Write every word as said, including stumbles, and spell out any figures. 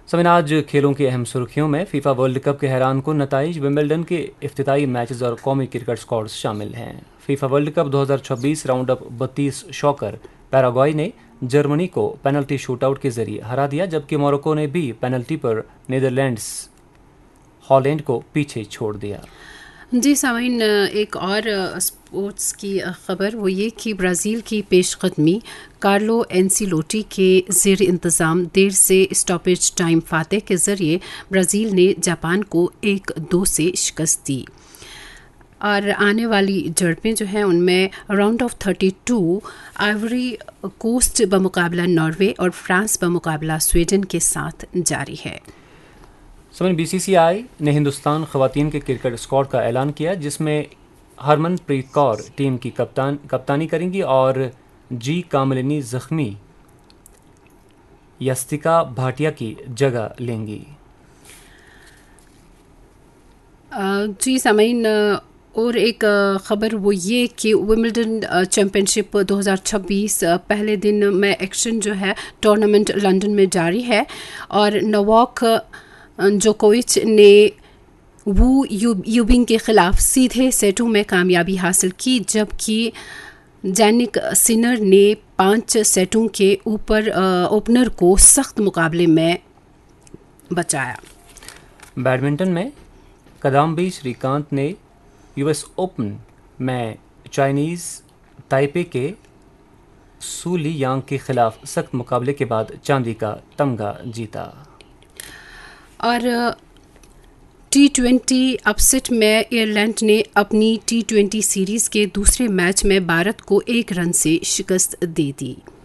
समिन आज खेलों की अहम सुर्खियों में फीफा वर्ल्ड कप के हैरान कुन नताइज, विंबलडन के इफ्तिताई मैचेस और कौमी क्रिकेट स्क्वाड्स शामिल हैं। फीफा वर्ल्ड कप दो हज़ार छब्बीस राउंड अप बत्तीस शॉकर पैराग्वाई ने जर्मनी को पेनल्टी शूटआउट के जरिए हरा दिया, जबकि मोरक्को ने भी पेनल्टी पर नीदरलैंड्स हॉलैंड को पीछे छोड़ दिया। जी सामीन, एक और स्पोर्ट्स की ख़बर वो ये कि ब्राज़ील की पेशकदमी कार्लो एंसिलोटी के ज़ेर इंतज़ाम देर से स्टॉपेज टाइम फातह के ज़रिए ब्राज़ील ने जापान को एक दो से शिकस्त दी और आने वाली झड़पें जो हैं उनमें round of thirty two Ivory coast बमुकाबला Norway और फ्रांस बमुकाबला स्वीडन के साथ जारी है। समिन बीसीसीआई ने हिंदुस्तान ख़वातीन के क्रिकेट स्क्वाड का ऐलान किया, जिसमें हरमनप्रीत कौर टीम की कप्तान कप्तानी करेंगी और जी कामलिनी जख्मी यस्तिका भाटिया की जगह लेंगी। जी सामीन, और एक ख़बर वो ये कि विंबलडन चैम्पियनशिप दो हज़ार छब्बीस पहले दिन में एक्शन जो है टूर्नामेंट लंदन में जारी है और नोवाक जोकोविच ने वू यूबिंग के खिलाफ सीधे सेटों में कामयाबी हासिल की, जबकि जैनिक सिनर ने पांच सेटों के ऊपर ओपनर को सख्त मुकाबले में बचाया। बैडमिंटन में किदाम्बी श्रीकांत ने यूएस ओपन में चाइनीज़ ताइपे के सू ली यांग के खिलाफ सख्त मुकाबले के बाद चांदी का तमगा जीता। और टी ट्वेंटी अपसेट में आयरलैंड ने अपनी टी ट्वेंटी सीरीज़ के दूसरे मैच में भारत को एक रन से शिकस्त दे दी।